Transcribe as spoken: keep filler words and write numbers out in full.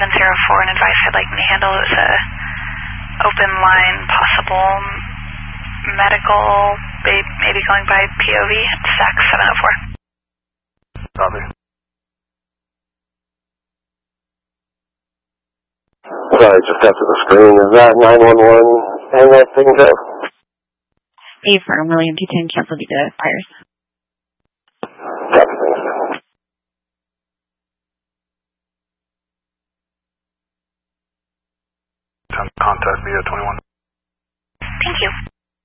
seven zero four, an advice I'd like me to handle is a open line, possible medical, maybe going by P O V, S A C seven oh four. Copy. Sorry, just got to the screen. Is that nine one one hang up thing, Joe? A firm, William two ten, cancel due to fires.